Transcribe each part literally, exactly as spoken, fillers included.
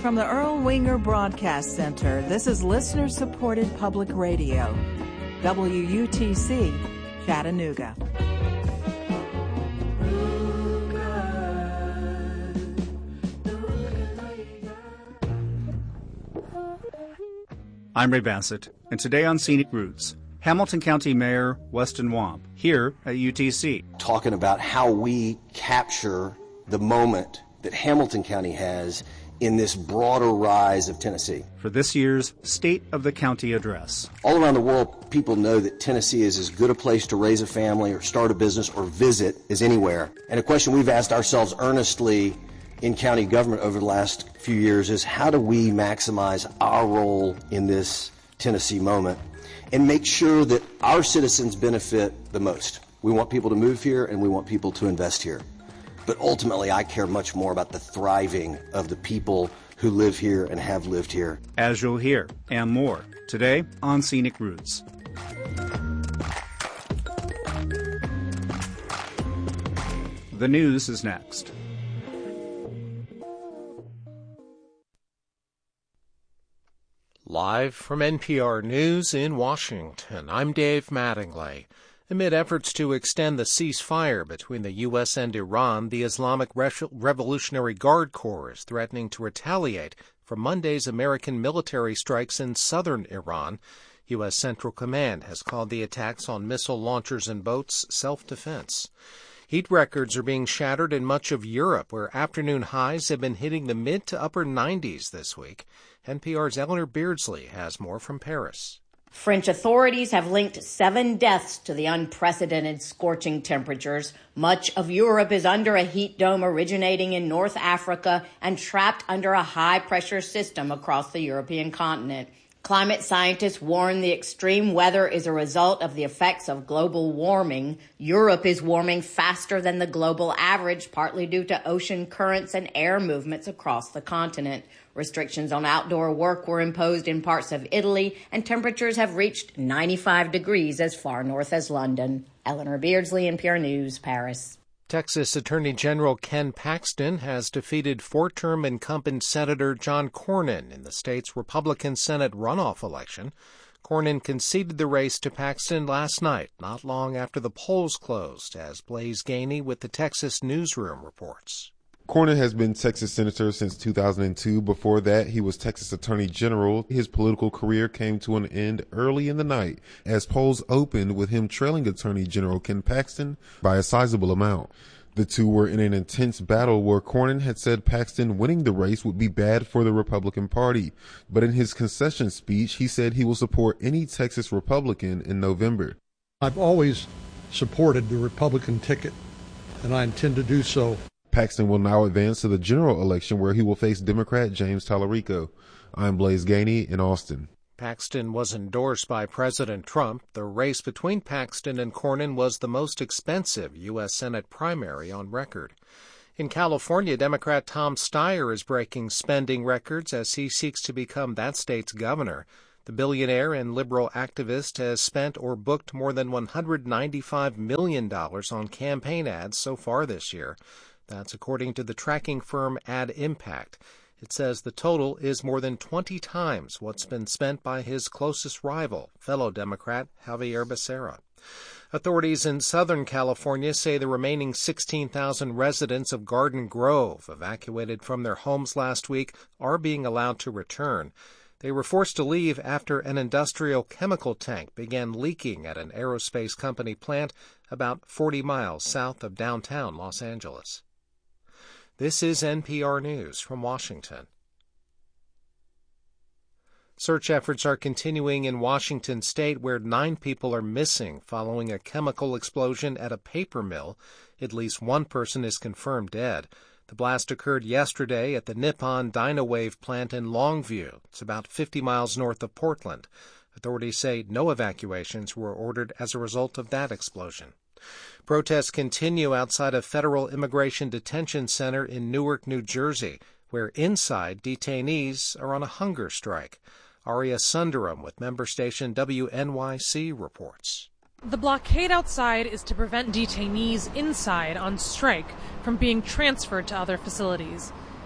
From the Earl Winger Broadcast Center, this is listener-supported public radio. W U T C, Chattanooga. I'm Ray Bassett, and today on Scenic Roots, Hamilton County Mayor Weston Wamp, here at U T C. Talking about how we capture the moment that Hamilton County has in this broader rise of Tennessee. For this year's State of the County Address. All around the world, people know that Tennessee is as good a place to raise a family or start a business or visit as anywhere. And a question we've asked ourselves earnestly in county government over the last few years is how do we maximize our role in this Tennessee moment and make sure that our citizens benefit the most. We want people to move here and we want people to invest here. But ultimately, I care much more about the thriving of the people who live here and have lived here. As you'll hear, and more, today on Scenic Roots. The news is next. Live from N P R News in Washington, I'm Dave Mattingly. Amid efforts to extend the ceasefire between the U S and Iran, the Islamic Revolutionary Guard Corps is threatening to retaliate for Monday's American military strikes in southern Iran. U S Central Command has called the attacks on missile launchers and boats self-defense. Heat records are being shattered in much of Europe, where afternoon highs have been hitting the mid to upper nineties this week. N P R's Eleanor Beardsley has more from Paris. French authorities have linked seven deaths to the unprecedented scorching temperatures. Much of Europe is under a heat dome originating in North Africa and trapped under a high-pressure system across the European continent. Climate scientists warn the extreme weather is a result of the effects of global warming. Europe is warming faster than the global average, partly due to ocean currents and air movements across the continent. Restrictions on outdoor work were imposed in parts of Italy, and temperatures have reached ninety-five degrees as far north as London. Eleanor Beardsley, N P R News, Paris. Texas Attorney General Ken Paxton has defeated four-term incumbent Senator John Cornyn in the state's Republican Senate runoff election. Cornyn conceded the race to Paxton last night, not long after the polls closed, as Blaise Gainey with the Texas Newsroom reports. Cornyn has been Texas Senator since two thousand two. Before that, he was Texas Attorney General. His political career came to an end early in the night as polls opened with him trailing Attorney General Ken Paxton by a sizable amount. The two were in an intense battle where Cornyn had said Paxton winning the race would be bad for the Republican Party. But in his concession speech, he said he will support any Texas Republican in November. I've always supported the Republican ticket, and I intend to do so. Paxton will now advance to the general election where he will face Democrat James Tallarico. I'm Blaise Gainey in Austin. Paxton was endorsed by President Trump. The race between Paxton and Cornyn was the most expensive U S Senate primary on record. In California, Democrat Tom Steyer is breaking spending records as he seeks to become that state's governor. The billionaire and liberal activist has spent or booked more than one hundred ninety-five million dollars on campaign ads so far this year. That's according to the tracking firm Ad Impact. It says the total is more than twenty times what's been spent by his closest rival, fellow Democrat Javier Becerra. Authorities in Southern California say the remaining sixteen thousand residents of Garden Grove, evacuated from their homes last week, are being allowed to return. They were forced to leave after an industrial chemical tank began leaking at an aerospace company plant about forty miles south of downtown Los Angeles. This is N P R News from Washington. Search efforts are continuing in Washington state, where nine people are missing following a chemical explosion at a paper mill. At least one person is confirmed dead. The blast occurred yesterday at the Nippon Dynawave plant in Longview. It's about fifty miles north of Portland. Authorities say no evacuations were ordered as a result of that explosion. Protests continue outside a federal immigration detention center in Newark, New Jersey, where inside detainees are on a hunger strike. Arya Sundaram with member station W N Y C reports. The blockade outside is to prevent detainees inside on strike from being transferred to other facilities.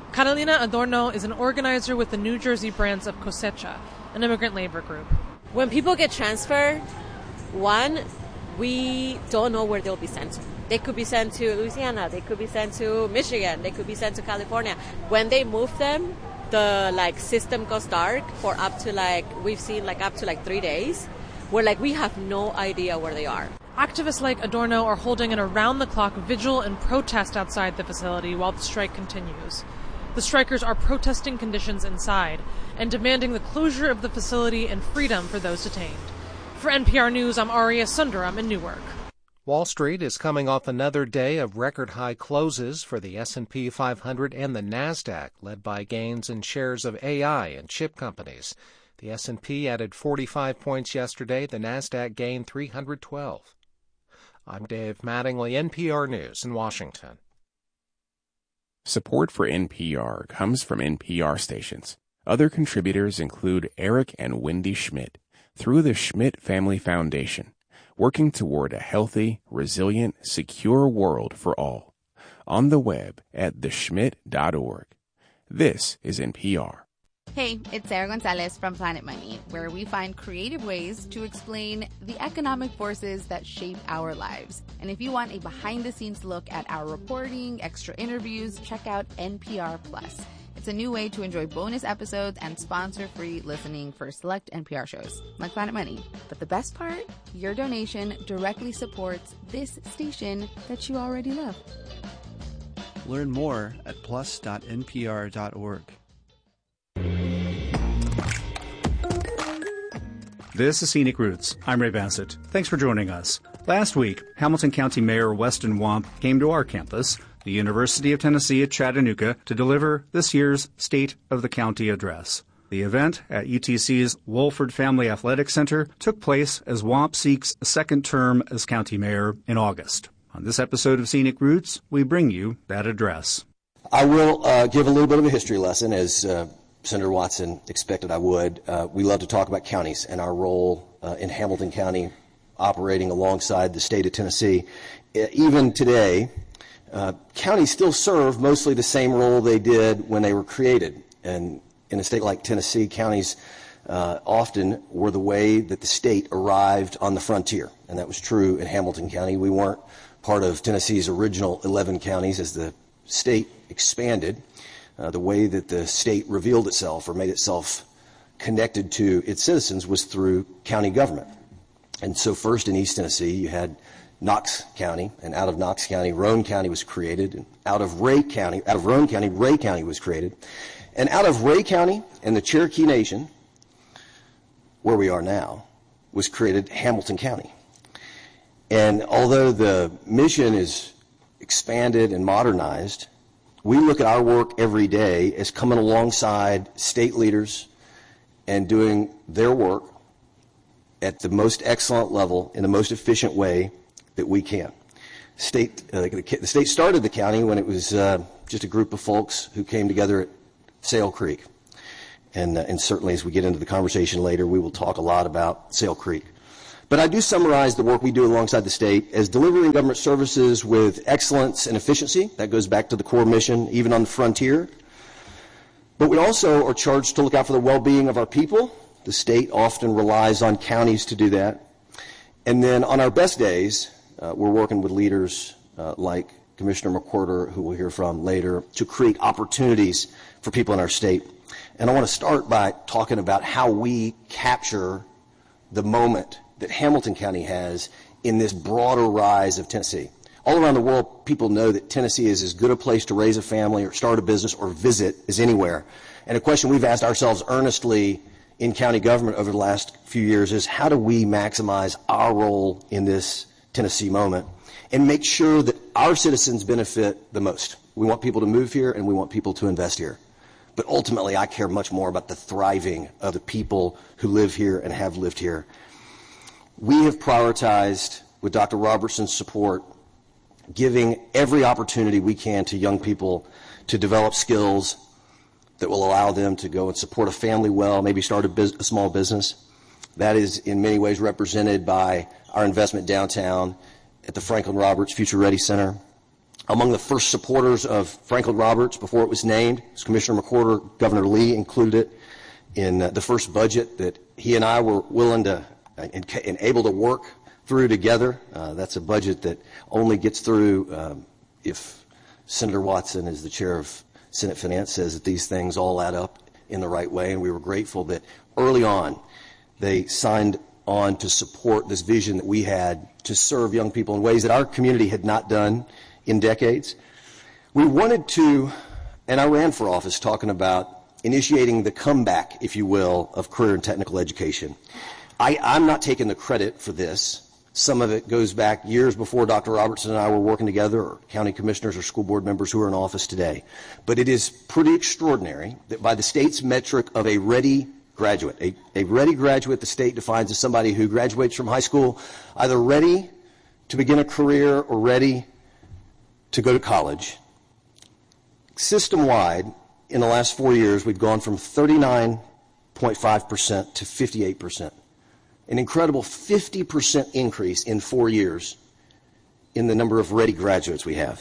Carolina Adorno is an organizer with the New Jersey branch of Cosecha, an immigrant labor group. When people get transferred, one, we don't know where they'll be sent to. They could be sent to Louisiana, they could be sent to Michigan, they could be sent to California. When they move them, the like system goes dark for up to like, we've seen like up to like three days, where like we have no idea where they are. Activists like Adorno are holding an around-the-clock vigil and protest outside the facility while the strike continues. The strikers are protesting conditions inside and demanding the closure of the facility and freedom for those detained. For N P R News, I'm Arya Sundaram in Newark. Wall Street is coming off another day of record-high closes for the S and P five hundred and the NASDAQ, led by gains in shares of A I and chip companies. The S and P added forty-five points yesterday. The NASDAQ gained three hundred twelve. I'm Dave Mattingly, N P R News in Washington. Support for N P R comes from N P R stations. Other contributors include Eric and Wendy Schmidt through the Schmidt Family Foundation, working toward a healthy, resilient, secure world for all. On the web at the schmidt dot org. This is N P R. Hey, it's Sarah Gonzalez from Planet Money, where we find creative ways to explain the economic forces that shape our lives. And if you want a behind-the-scenes look at our reporting, extra interviews, check out N P R Plus. It's a new way to enjoy bonus episodes and sponsor-free listening for select N P R shows, like Planet Money. But the best part? Your donation directly supports this station that you already love. Learn more at plus dot n p r dot org. This is Scenic Roots. I'm Ray Bassett. Thanks for joining us. Last week, Hamilton County Mayor Weston Wamp came to our campus, the University of Tennessee at Chattanooga, to deliver this year's State of the County Address. The event at U T C's Wolford Family Athletic Center took place as Wamp seeks a second term as county mayor in August. On this episode of Scenic Roots, we bring you that address. I will uh, give a little bit of a history lesson, as uh, Senator Watson expected I would. Uh, we love to talk about counties and our role uh, in Hamilton County operating alongside the state of Tennessee. Uh, even today, uh, counties still serve mostly the same role they did when they were created. And in a state like Tennessee, counties uh, often were the way that the state arrived on the frontier. And that was true in Hamilton County. We weren't part of Tennessee's original eleven counties as the state expanded. Uh, the way that the state revealed itself or made itself connected to its citizens was through county government. And so first in East Tennessee, you had Knox County, and out of Knox County, Roane County was created, and out of Ray County, out of Roane County, Ray County was created. And out of Ray County and the Cherokee Nation, where we are now, was created Hamilton County. And although the mission is expanded and modernized, we look at our work every day as coming alongside state leaders and doing their work at the most excellent level in the most efficient way that we can. State, uh, the state started the county when it was uh, just a group of folks who came together at Sale Creek. And, uh, and certainly as we get into the conversation later, we will talk a lot about Sale Creek. But I do summarize the work we do alongside the state as delivering government services with excellence and efficiency. That goes back to the core mission, even on the frontier. But we also are charged to look out for the well-being of our people. The state often relies on counties to do that. And then on our best days, uh, we're working with leaders uh, like Commissioner McWhorter, who we'll hear from later, to create opportunities for people in our state. And I want to start by talking about how we capture the moment that Hamilton County has in this broader rise of Tennessee. All around the world, people know that Tennessee is as good a place to raise a family or start a business or visit as anywhere. And a question we've asked ourselves earnestly in county government over the last few years is how do we maximize our role in this Tennessee moment and make sure that our citizens benefit the most. We want people to move here and we want people to invest here. But ultimately, I care much more about the thriving of the people who live here and have lived here. We have prioritized, with Doctor Robertson's support, giving every opportunity we can to young people to develop skills that will allow them to go and support a family well, maybe start a, biz- a small business. That is in many ways represented by our investment downtown at the Franklin Roberts Future Ready Center, among the first supporters of Franklin Roberts before it was named. As Commissioner McWhorter, Governor Lee included it in uh, the first budget that he and I were willing to uh, and, and able to work through together. Uh, that's a budget that only gets through um, if Senator Watson, as the chair of Senate Finance, says that these things all add up in the right way. And we were grateful that early on they signed on to support this vision that we had to serve young people in ways that our community had not done in decades. We wanted to, and I ran for office talking about initiating the comeback, if you will, of career and technical education. I, I'm not taking the credit for this. Some of it goes back years before Doctor Robertson and I were working together, or county commissioners or school board members who are in office today. But it is pretty extraordinary that by the state's metric of a ready graduate, a, a ready graduate the state defines as somebody who graduates from high school either ready to begin a career or ready to go to college. System-wide, in the last four years, we've gone from thirty-nine point five percent to fifty-eight percent. An incredible fifty percent increase in four years in the number of ready graduates we have.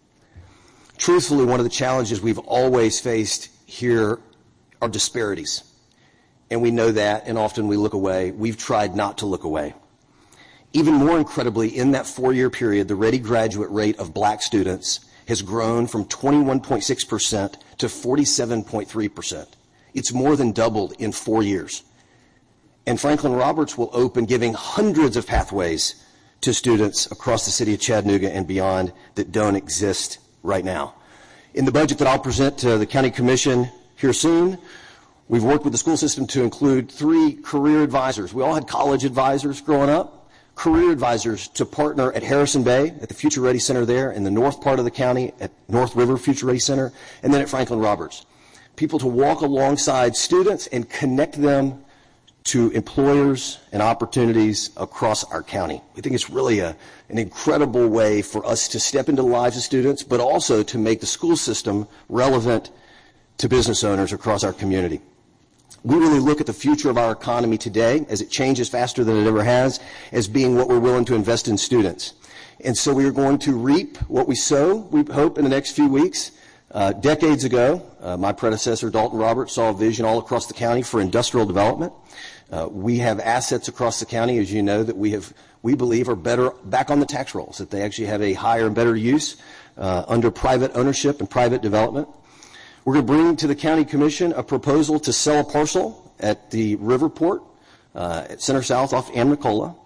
Truthfully, one of the challenges we've always faced here are disparities. And we know that, and often we look away. We've tried not to look away. Even more incredibly, in that four-year period, the ready graduate rate of black students has grown from twenty-one point six percent to forty-seven point three percent. It's more than doubled in four years. And Franklin Roberts will open, giving hundreds of pathways to students across the city of Chattanooga and beyond that don't exist right now. In the budget that I'll present to the County Commission here soon, we've worked with the school system to include three career advisors. We all had college advisors growing up. Career advisors to partner at Harrison Bay, at the Future Ready Center there, in the north part of the county, at North River Future Ready Center, and then at Franklin Roberts. People to walk alongside students and connect them to employers and opportunities across our county. We think it's really a, an incredible way for us to step into the lives of students, but also to make the school system relevant to business owners across our community. We really look at the future of our economy today, as it changes faster than it ever has, as being what we're willing to invest in students. And so we are going to reap what we sow, we hope, in the next few weeks. Uh, decades ago, uh, my predecessor, Dalton Roberts, saw a vision all across the county for industrial development. Uh, we have assets across the county, as you know, that we have, we believe are better back on the tax rolls, that they actually have a higher and better use uh, under private ownership and private development. We're going to bring to the County Commission a proposal to sell a parcel at the Riverport uh, at Center South off Amnicola.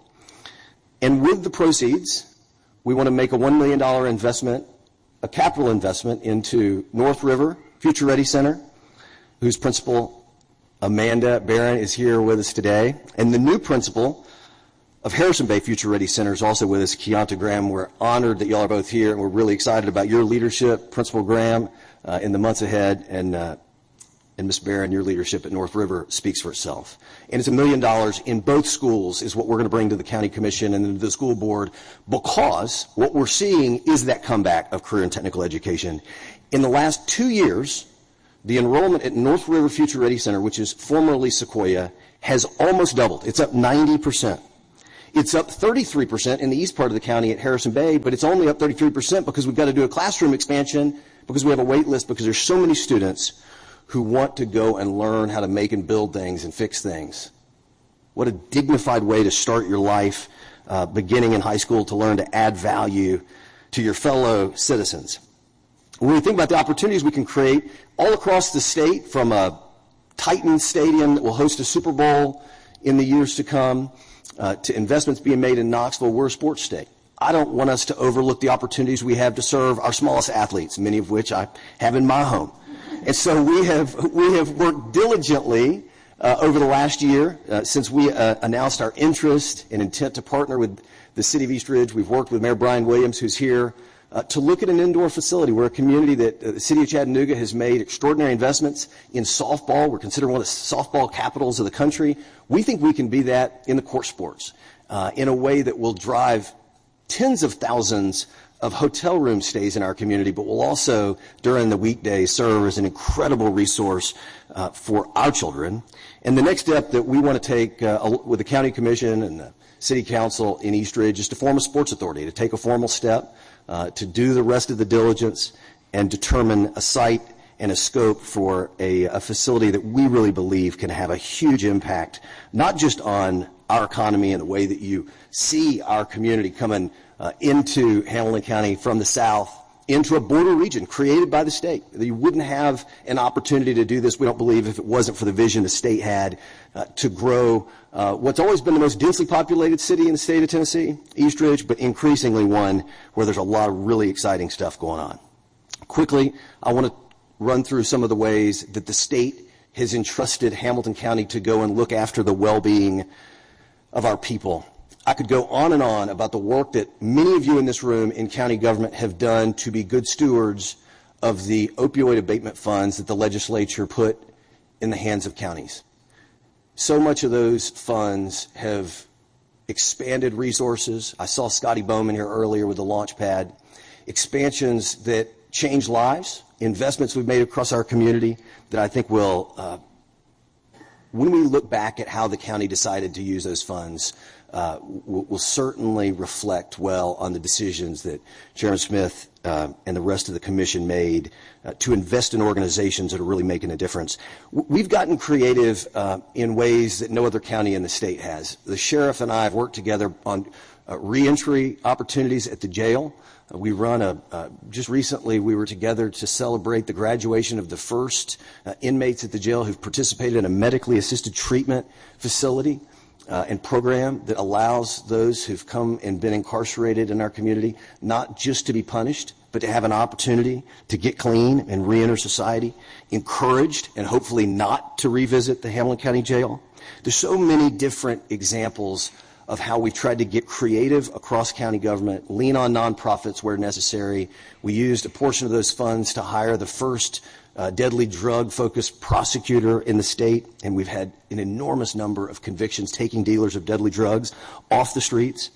And with the proceeds, we want to make a one million dollars investment, a capital investment into North River Future Ready Center, whose principal, Amanda Barron, is here with us today. And the new principal of Harrison Bay Future Ready Center is also with us, Keonta Graham. We're honored that y'all are both here, and we're really excited about your leadership, Principal Graham, Uh, in the months ahead, and uh, and Miz Barron, your leadership at North River speaks for itself. And it's a million dollars in both schools is what we're going to bring to the County Commission and the school board, because what we're seeing is that comeback of career and technical education. In the last two years, the enrollment at North River Future Ready Center, which is formerly Sequoia, has almost doubled. It's up ninety percent. It's up thirty-three percent in the east part of the county at Harrison Bay, but it's only up thirty-three percent because we've got to do a classroom expansion, because we have a wait list, because there's so many students who want to go and learn how to make and build things and fix things. What a dignified way to start your life, uh, beginning in high school, to learn to add value to your fellow citizens. When we think about the opportunities we can create all across the state, from a Titan Stadium that will host a Super Bowl in the years to come, uh, to investments being made in Knoxville, we're a sports state. I don't want us to overlook the opportunities we have to serve our smallest athletes, many of which I have in my home. And so we have we have worked diligently uh, over the last year uh, since we uh, announced our interest and intent to partner with the City of East Ridge. We've worked with Mayor Brian Williams, who's here, uh, to look at an indoor facility. We're a community that uh, the City of Chattanooga has made extraordinary investments in softball. We're considered one of the softball capitals of the country. We think we can be that in the court sports uh, in a way that will drive tens of thousands of hotel room stays in our community, but will also, during the weekdays, serve as an incredible resource uh, for our children. And the next step that we want to take uh, with the County Commission and the City Council in East Ridge is to form a sports authority, to take a formal step uh, to do the rest of the diligence and determine a site and a scope for a, a facility that we really believe can have a huge impact, not just on our economy and the way that you see our community coming uh, into Hamilton County from the south, into a border region created by the state. You wouldn't have an opportunity to do this, we don't believe, if it wasn't for the vision the state had uh, to grow uh, what's always been the most densely populated city in the state of Tennessee, Eastridge, but increasingly one where there's a lot of really exciting stuff going on. Quickly, I want to run through some of the ways that the state has entrusted Hamilton County to go and look after the well-being of our people. I could go on and on about the work that many of you in this room in county government have done to be good stewards of the opioid abatement funds that the legislature put in the hands of counties. So much of those funds have expanded resources. I saw Scotty Bowman here earlier with the launch pad. Expansions that change lives, investments we've made across our community that I think will, uh, when we look back at how the county decided to use those funds, uh, will, will certainly reflect well on the decisions that Chairman Smith uh, and the rest of the commission made uh, to invest in organizations that are really making a difference. We've gotten creative uh, in ways that no other county in the state has. The sheriff and I have worked together on uh, reentry opportunities at the jail. Uh, we run a, uh, just recently we were together to celebrate the graduation of the first uh, inmates at the jail who've participated in a medically assisted treatment facility uh, and program that allows those who've come and been incarcerated in our community not just to be punished, but to have an opportunity to get clean and reenter society, encouraged and hopefully not to revisit the Hamilton County Jail. There's so many different examples of how we've tried to get creative across county government, lean on nonprofits where necessary. We used a portion of those funds to hire the first uh, deadly drug-focused prosecutor in the state, and we've had an enormous number of convictions taking dealers of deadly drugs off the streets.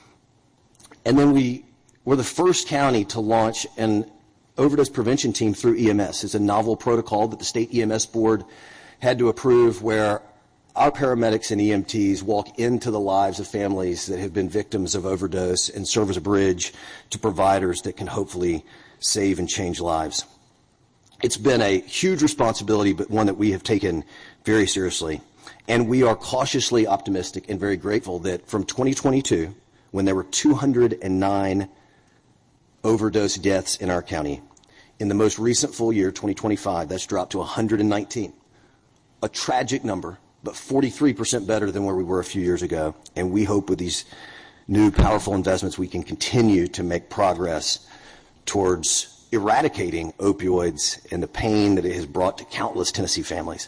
And then we were the first county to launch an overdose prevention team through E M S. It's a novel protocol that the state E M S board had to approve where our paramedics and E M Ts walk into the lives of families that have been victims of overdose and serve as a bridge to providers that can hopefully save and change lives. It's been a huge responsibility, but one that we have taken very seriously. And we are cautiously optimistic and very grateful that from twenty twenty-two, when there were two hundred nine overdose deaths in our county, in the most recent full year, twenty twenty-five, that's dropped to one hundred nineteen. A tragic number, but forty-three percent better than where we were a few years ago. And we hope with these new powerful investments we can continue to make progress towards eradicating opioids and the pain that it has brought to countless Tennessee families.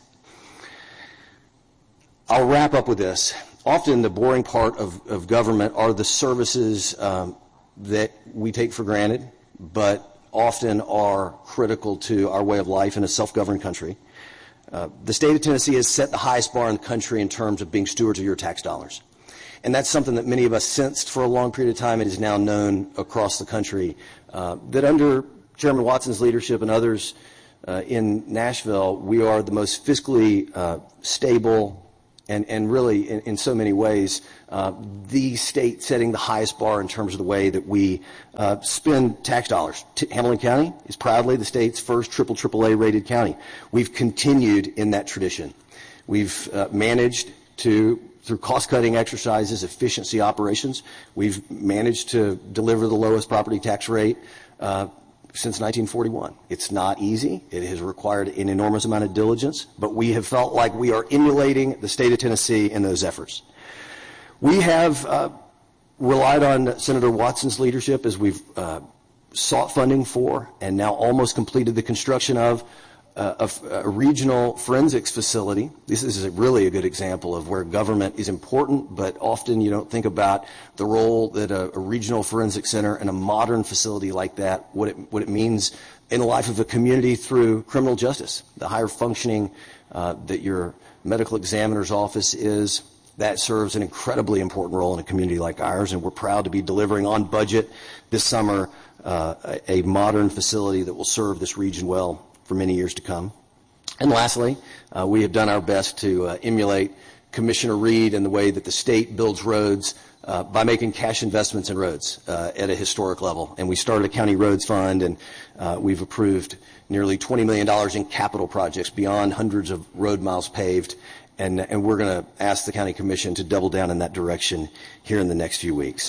I'll wrap up with this. Often the boring part of, of government are the services um, that we take for granted, but often are critical to our way of life in a self-governed country. Uh, the state of Tennessee has set the highest bar in the country in terms of being stewards of your tax dollars. And that's something that many of us sensed for a long period of time. It is now known across the country uh, that under Chairman Watson's leadership and others uh, in Nashville, we are the most fiscally uh, stable and, and really in, in so many ways uh, the state setting the highest bar in terms of the way that we uh, spend tax dollars. T- Hamilton County is proudly the state's first triple triple A rated county. We've continued in that tradition. We've uh, managed to, through cost-cutting exercises, efficiency operations, we've managed to deliver the lowest property tax rate uh, since nineteen forty-one. It's not easy. It has required an enormous amount of diligence, but we have felt like we are emulating the state of Tennessee in those efforts. We have uh, relied on Senator Watson's leadership as we've uh, sought funding for and now almost completed the construction of uh, a, a regional forensics facility. This is a really a good example of where government is important, but often you don't think about the role that a, a regional forensic center and a modern facility like that, what it, what it means in the life of a community through criminal justice. The higher functioning uh, that your medical examiner's office is, that serves an incredibly important role in a community like ours, and we're proud to be delivering on budget this summer uh, a, a modern facility that will serve this region well for many years to come. And lastly, uh, we have done our best to uh, emulate Commissioner Reed in the way that the state builds roads uh, by making cash investments in roads uh, at a historic level. And we started a county roads fund, and uh, we've approved nearly twenty million dollars in capital projects beyond hundreds of road miles paved. And, and we're going to ask the County Commission to double down in that direction here in the next few weeks.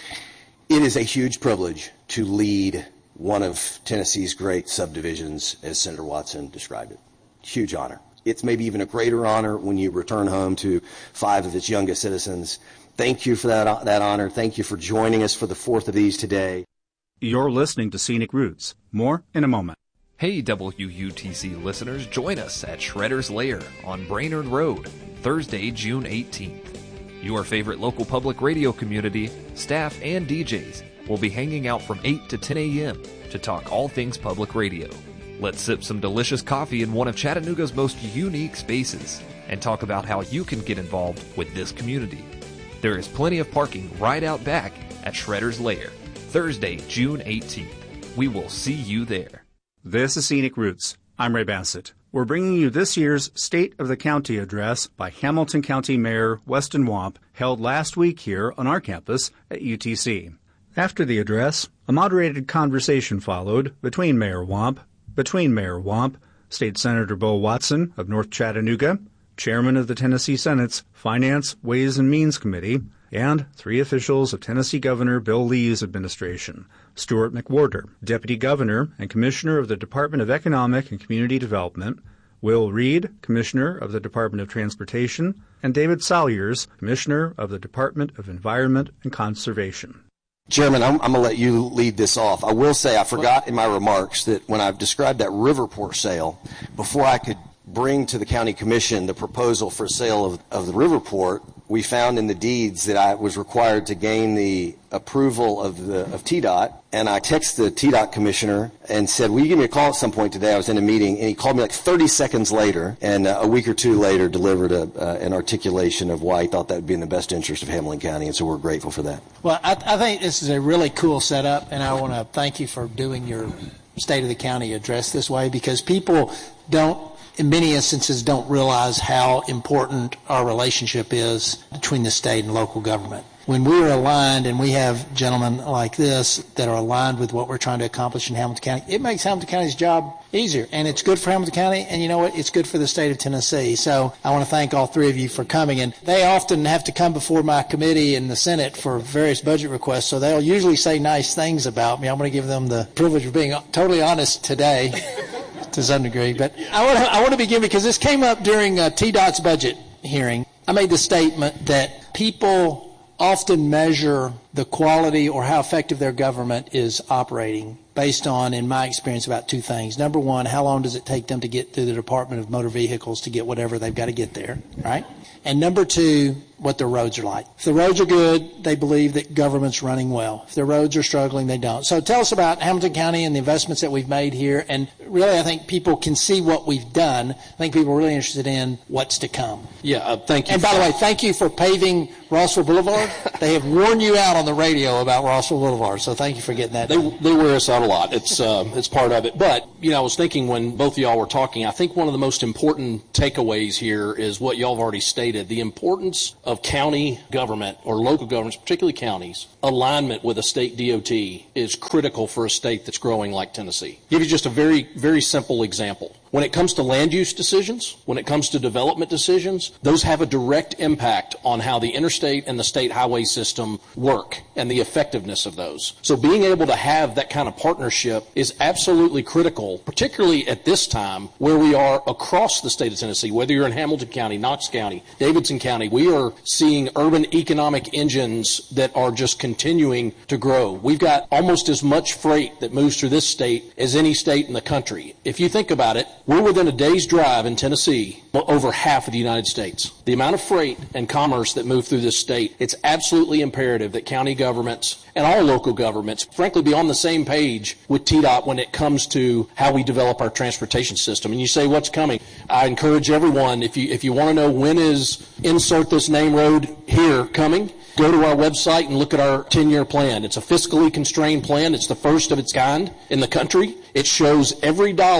It is a huge privilege to lead one of Tennessee's great subdivisions, as Senator Watson described it. Huge honor. It's maybe even a greater honor when you return home to five of its youngest citizens. Thank you for that, that honor. Thank you for joining us for the fourth of these today. You're listening to Scenic Roots. More in a moment. Hey W U T C listeners, join us at Shredder's Lair on Brainerd Road, Thursday, June eighteenth. Your favorite local public radio community, staff, and D Js will be hanging out from eight to ten a.m. to talk all things public radio. Let's sip some delicious coffee in one of Chattanooga's most unique spaces and talk about how you can get involved with this community. There is plenty of parking right out back at Shredder's Lair, Thursday, June eighteenth. We will see you there. This is Scenic Roots. I'm Ray Bassett. We're bringing you this year's State of the County address by Hamilton County Mayor Weston Wamp, held last week here on our campus at U T C. After the address, a moderated conversation followed between Mayor Wamp, between Mayor Wamp, State Senator Bo Watson of North Chattanooga, Chairman of the Tennessee Senate's Finance, Ways and Means Committee, and three officials of Tennessee Governor Bill Lee's administration, Stuart McWhorter, Deputy Governor and Commissioner of the Department of Economic and Community Development, Will Reed, Commissioner of the Department of Transportation, and David Salyers, Commissioner of the Department of Environment and Conservation. Chairman, I'm, I'm going to let you lead this off. I will say I forgot in my remarks that when I've described that Riverport sale, before I could bring to the County Commission the proposal for sale of, of the Riverport, we found in the deeds that I was required to gain the approval of the of T DOT, and I texted the T DOT commissioner and said, will you give me a call at some point today? I was in a meeting, and he called me like thirty seconds later, and uh, a week or two later delivered a, uh, an articulation of why he thought that would be in the best interest of Hamilton County, and so we're grateful for that. Well, I, I think this is a really cool setup, and I want to thank you for doing your State of the County address this way, because people don't, in many instances, don't realize how important our relationship is between the state and local government. When we're aligned, and we have gentlemen like this that are aligned with what we're trying to accomplish in Hamilton County, it makes Hamilton County's job easier. And it's good for Hamilton County, and you know what? It's good for the state of Tennessee. So I want to thank all three of you for coming. And they often have to come before my committee in the Senate for various budget requests, so they'll usually say nice things about me. I'm going to give them the privilege of being totally honest today. To some degree, but I want to I want to begin because this came up during uh, T DOT's budget hearing. I made the statement that people often measure the quality or how effective their government is operating based on, in my experience, about two things. Number one, how long does it take them to get through the Department of Motor Vehicles to get whatever they've got to get there, right? And number two, what their roads are like. If the roads are good, they believe that government's running well. If their roads are struggling, they don't. So tell us about Hamilton County and the investments that we've made here. And really, I think people can see what we've done. I think people are really interested in what's to come. Yeah, uh, thank you. And by the way, thank you for paving Rossville Boulevard. They have worn you out on the radio about Rossville Boulevard, so thank you for getting that. They, they wear us out a lot. It's uh, it's part of it. But, you know, I was thinking when both of y'all were talking, I think one of the most important takeaways here is what y'all have already stated, the importance of county government or local governments, particularly counties. Alignment with a state D O T is critical for a state that's growing like Tennessee. I'll give you just a very, very simple example. When it comes to land use decisions, when it comes to development decisions, those have a direct impact on how the interstate and the state highway system work and the effectiveness of those. So being able to have that kind of partnership is absolutely critical, particularly at this time where we are across the state of Tennessee, whether you're in Hamilton County, Knox County, Davidson County, we are seeing urban economic engines that are just continuing to grow. We've got almost as much freight that moves through this state as any state in the country. If you think about it, we're within a day's drive in Tennessee over half of the United States. The amount of freight and commerce that move through this state, it's absolutely imperative that county governments and all local governments, frankly, be on the same page with T DOT when it comes to how we develop our transportation system. And you say, what's coming? I encourage everyone, if you if you want to know when is insert this name road here coming, go to our website and look at our ten-year plan. It's a fiscally constrained plan. It's the first of its kind in the country. It shows every dollar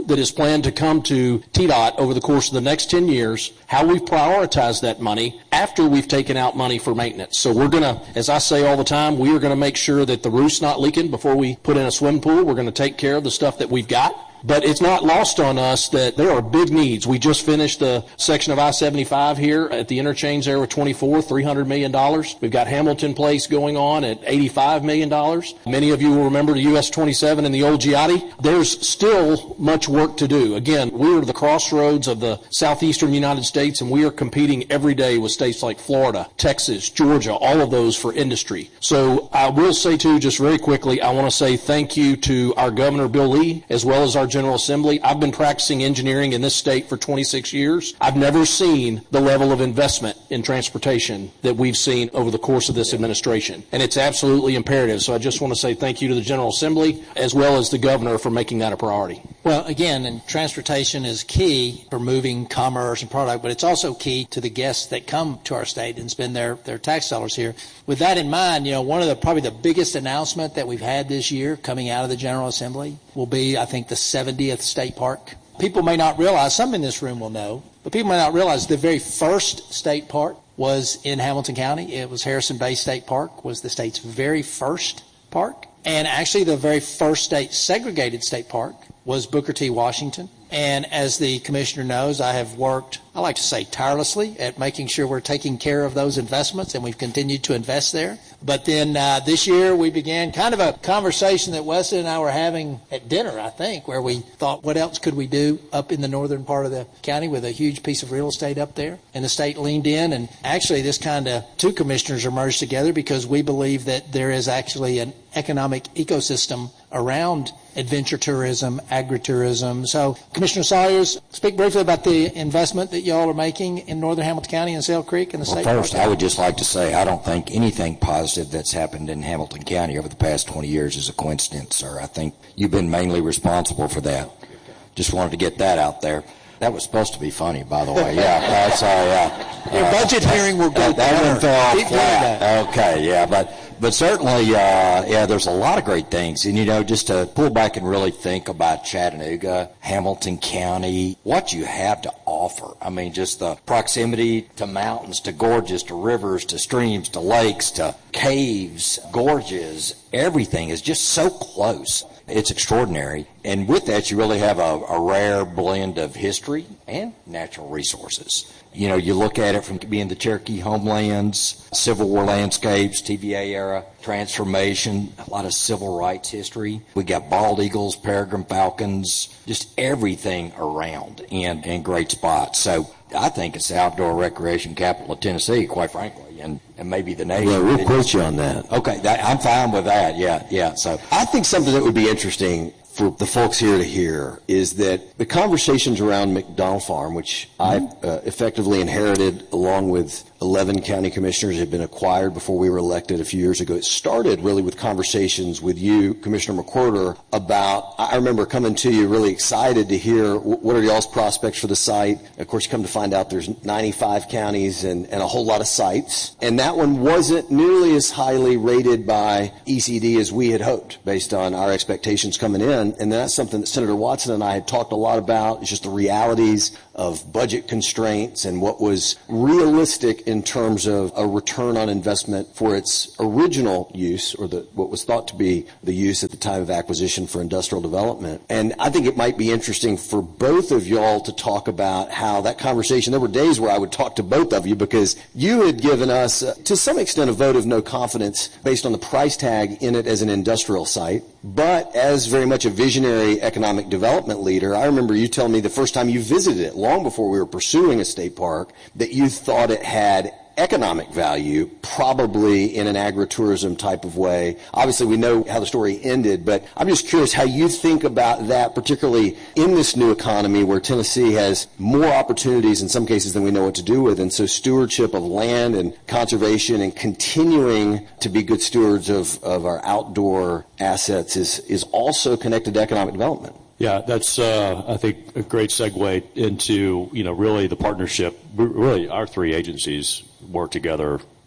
that is planned to come to T DOT over the course of the next ten years, how we've prioritized that money after we've taken out money for maintenance. So we're going to, as I say all the time, we are going to make sure that the roof's not leaking before we put in a swim pool. We're going to take care of the stuff that we've got. But it's not lost on us that there are big needs. We just finished the section of I seventy-five here at the interchange there with twenty-four, three hundred million dollars. We've got Hamilton Place going on at eighty-five million dollars. Many of you will remember the U S twenty-seven and the old Giotti. There's still much work to do. Again, we're at the crossroads of the southeastern United States, and we are competing every day with states like Florida, Texas, Georgia, all of those for industry. So I will say, too, just very quickly, I want to say thank you to our Governor Bill Lee, as well as our General Assembly. I've been practicing engineering in this state for twenty-six years. I've never seen the level of investment in transportation that we've seen over the course of this administration. And it's absolutely imperative. So I just want to say thank you to the General Assembly as well as the Governor for making that a priority. Well, again, and transportation is key for moving commerce and product, but it's also key to the guests that come to our state and spend their, their tax dollars here. With that in mind, you know, one of the probably the biggest announcement that we've had this year coming out of the General Assembly will be, I think, the seventieth State Park. People may not realize, some in this room will know, but people may not realize the very first state park was in Hamilton County. It was Harrison Bay State Park, was the state's very first park. And actually the very first state segregated state park was Booker T. Washington. And as the commissioner knows, I have worked, I like to say tirelessly, at making sure we're taking care of those investments, and we've continued to invest there. But then uh, this year we began kind of a conversation that Wesley and I were having at dinner, I think, where we thought, what else could we do up in the northern part of the county with a huge piece of real estate up there? And the state leaned in, and actually this kind of two commissioners are merged together because we believe that there is actually an economic ecosystem around adventure tourism, agritourism. So, Commissioner Sawyers, speak briefly about the investment that y'all are making in northern Hamilton County and Sale Creek and the well, state. First, park. I would just like to say I don't think anything positive that's happened in Hamilton County over the past twenty years is a coincidence, sir. I think you've been mainly responsible for that. Just wanted to get that out there. That was supposed to be funny, by the way. Yeah, that's all. Yeah. Your uh, budget hearing will go that, that one fell Keep flat. Okay, yeah, but but certainly, uh, yeah, there's a lot of great things, and you know, just to pull back and really think about Chattanooga, Hamilton County, what you have to offer. I mean, just the proximity to mountains, to gorges, to rivers, to streams, to lakes, to caves, gorges. Everything is just so close. It's extraordinary. And with that, you really have a, a rare blend of history and natural resources. You know, you look at it from being the Cherokee homelands, Civil War landscapes, T V A era, transformation, a lot of civil rights history. We got bald eagles, peregrine falcons, just everything around and in great spots. So I think it's the outdoor recreation capital of Tennessee, quite frankly, and, and maybe the nation. Well, we'll quote you on that. Okay, that, I'm fine with that. Yeah, yeah. So I think something that would be interesting for the folks here to hear is that the conversations around McDonald Farm, which mm-hmm. I uh, effectively inherited along with eleven county commissioners, had been acquired before we were elected a few years ago. It started really with conversations with you, Commissioner McWhorter, about, I remember coming to you really excited to hear what are y'all's prospects for the site. Of course, you come to find out there's ninety-five counties and, and a whole lot of sites. And that one wasn't nearly as highly rated by E C D as we had hoped based on our expectations coming in. And that's something that Senator Watson and I had talked a lot about. It's just the realities of budget constraints and what was realistic in terms of a return on investment for its original use, or the what was thought to be the use at the time of acquisition for industrial development. And I think it might be interesting for both of y'all to talk about how that conversation, there were days where I would talk to both of you because you had given us, uh, to some extent, a vote of no confidence based on the price tag in it as an industrial site. But as very much a visionary economic development leader, I remember you telling me the first time you visited it, long before we were pursuing a state park, that you thought it had economic value, probably in an agritourism type of way. Obviously, we know how the story ended, but I'm just curious how you think about that, particularly in this new economy where Tennessee has more opportunities in some cases than we know what to do with. And so stewardship of land and conservation and continuing to be good stewards of, of our outdoor assets is, is also connected to economic development. Yeah, that's, uh, I think, a great segue into, you know, really the partnership. Really, our three agencies work together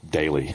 daily.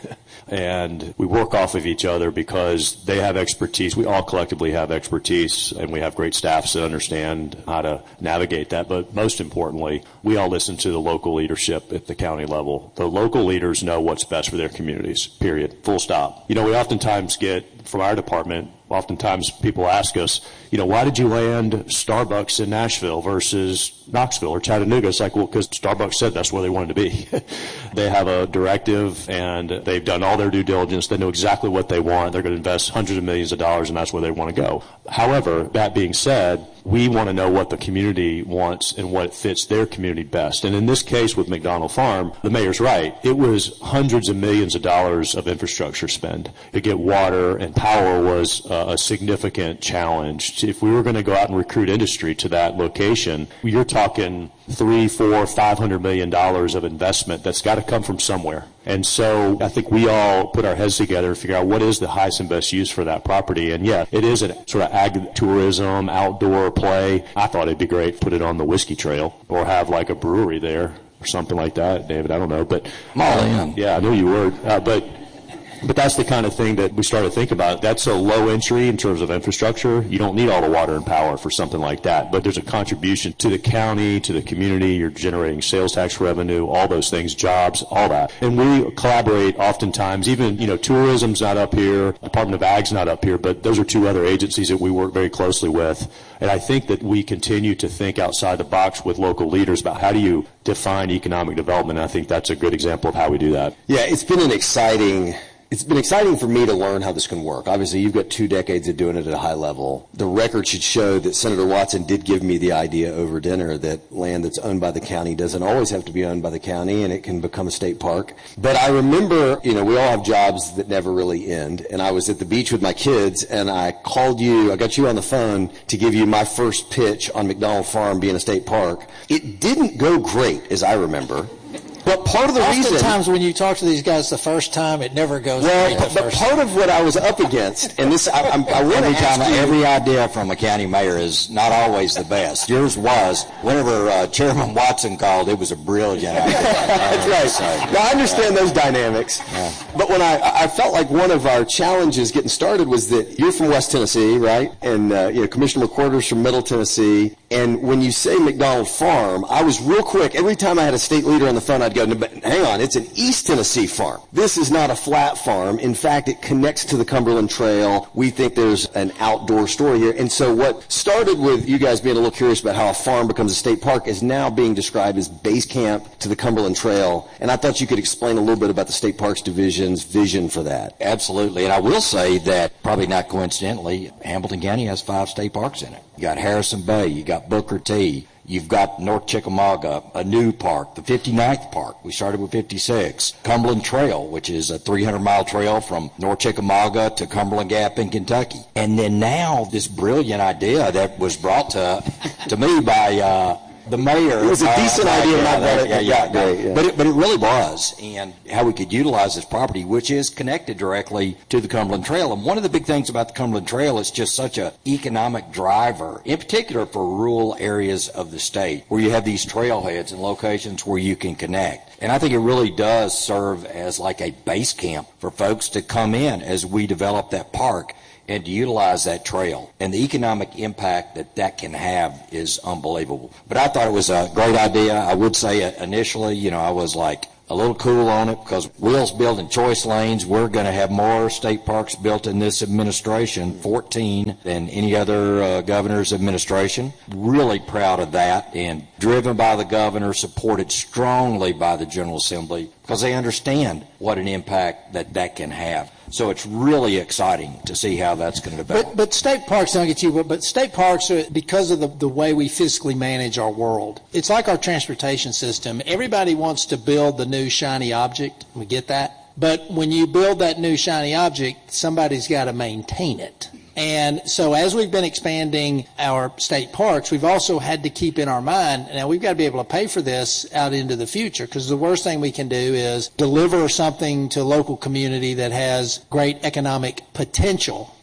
And we work off of each other because they have expertise. We all collectively have expertise, and we have great staffs that understand how to navigate that. But most importantly, we all listen to the local leadership at the county level. The local leaders know what's best for their communities, period, full stop. You know, we oftentimes get, from our department, oftentimes people ask us, you know, why did you land Starbucks in Nashville versus Knoxville or Chattanooga? It's like, well, because Starbucks said that's where they wanted to be. They have a directive, and they've done all their due diligence. They know exactly what they want. They're going to invest hundreds of millions of dollars, and that's where they want to go. However, that being said, we want to know what the community wants and what fits their community best. And in this case with McDonald Farm, the mayor's right. It was hundreds of millions of dollars of infrastructure spend. To get water and power was uh, a significant challenge. If we were going to go out and recruit industry to that location, you're talking three, four, five hundred million dollars of investment that's got to come from somewhere. And so I think we all put our heads together and figure out what is the highest and best use for that property. And yeah, it is a sort of ag tourism, outdoor play. I thought it'd be great to put it on the Whiskey Trail or have like a brewery there or something like that, David. I don't know, but I'm all in. Yeah, I knew you were. Uh, but But that's the kind of thing that we started to think about. That's a low entry in terms of infrastructure. You don't need all the water and power for something like that. But there's a contribution to the county, to the community. You're generating sales tax revenue, all those things, jobs, all that. And we collaborate oftentimes. Even, you know, tourism's not up here. Department of Ag's not up here. But those are two other agencies that we work very closely with. And I think that we continue to think outside the box with local leaders about how do you define economic development. And I think that's a good example of how we do that. Yeah, it's been an exciting... It's been exciting for me to learn how this can work. Obviously, you've got two decades of doing it at a high level. The record should show that Senator Watson did give me the idea over dinner that land that's owned by the county doesn't always have to be owned by the county, and it can become a state park. But I remember, you know, we all have jobs that never really end, and I was at the beach with my kids, and I called you, I got you on the phone to give you my first pitch on McDonald Farm being a state park. It didn't go great, as I remember. But part of the reason... Oftentimes when you talk to these guys the first time, it never goes well, great the but first part time. of what I was up against, and this, I, I, I want to Every ask time, you... every idea from a county mayor is not always the best. Yours was. Whenever uh, Chairman Watson called, it was a brilliant idea. That's right. So, now, I understand those dynamics. Yeah. But when I, I felt like one of our challenges getting started was that you're from West Tennessee, right? And uh, you know, Commissioner McWhorter's from Middle Tennessee. And when you say McDonald Farm, I was real quick. Every time I had a state leader on the phone, I'd go, no, but hang on, it's an East Tennessee farm. This is not a flat farm. In fact, it connects to the Cumberland Trail. We think there's an outdoor story here. And so what started with you guys being a little curious about how a farm becomes a state park is now being described as base camp to the Cumberland Trail. And I thought you could explain a little bit about the State Parks Division's vision for that. Absolutely. And I will say that, probably not coincidentally, Hamilton County has five state parks in it. You got Harrison Bay, you got Booker T, you've got North Chickamauga, a new park, the fifty-ninth Park. We started with fifty-six. Cumberland Trail, which is a three hundred mile trail from North Chickamauga to Cumberland Gap in Kentucky. And then now this brilliant idea that was brought to to me by uh, the mayor. It was a decent uh, idea, yeah, not that, that. Yeah, yeah, Great, yeah. But it, but it really was, and how we could utilize this property, which is connected directly to the Cumberland Trail. And one of the big things about the Cumberland Trail is just such an economic driver, in particular for rural areas of the state, where you have these trailheads and locations where you can connect. And I think it really does serve as like a base camp for folks to come in as we develop that park and to utilize that trail. And the economic impact that that can have is unbelievable. But I thought it was a great idea. I would say initially, you know, I was like a little cool on it because Will's building choice lanes. We're going to have more state parks built in this administration, fourteen, than any other uh, governor's administration. Really proud of that, and driven by the governor, supported strongly by the General Assembly because they understand what an impact that that can have. So it's really exciting to see how that's going to develop. But, but state parks, don't get you, but, but state parks, are, because of the, the way we physically manage our world, it's like our transportation system. Everybody wants to build the new shiny object. We get that? But when you build that new shiny object, somebody's got to maintain it. And so as we've been expanding our state parks, we've also had to keep in our mind, now we've got to be able to pay for this out into the future, because the worst thing we can do is deliver something to a local community that has great economic potential